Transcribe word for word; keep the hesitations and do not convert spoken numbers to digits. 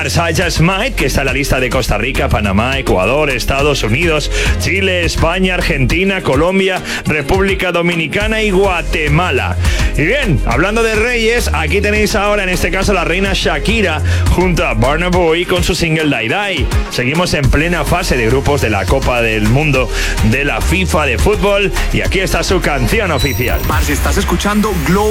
Stars, I Just Might, que está en la lista de Costa Rica, Panamá, Ecuador, Estados Unidos, Chile, España, Argentina, Colombia, República Dominicana y Guatemala. Y bien, hablando de reyes, aquí tenéis ahora en este caso la reina Shakira junto a Burna Boy con su single Die Die. Seguimos en plena fase de grupos de la Copa del Mundo de la FIFA de fútbol y aquí está su canción oficial. Parce, estás escuchando Globo.